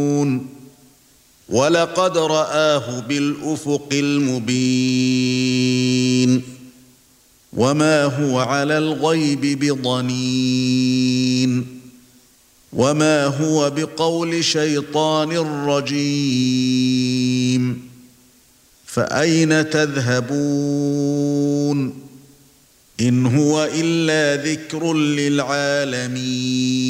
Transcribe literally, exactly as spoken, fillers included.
وَلَقَدْ رَآهُ بِالْأُفُقِ الْمُبِينِ وَمَا هُوَ عَلَى الْغَيْبِ بِضَنِينٍ وَمَا هُوَ بِقَوْلِ شَيْطَانٍ رَجِيمٍ فَأَيْنَ تَذْهَبُونَ إِنْ هُوَ إِلَّا ذِكْرٌ لِلْعَالَمِينَ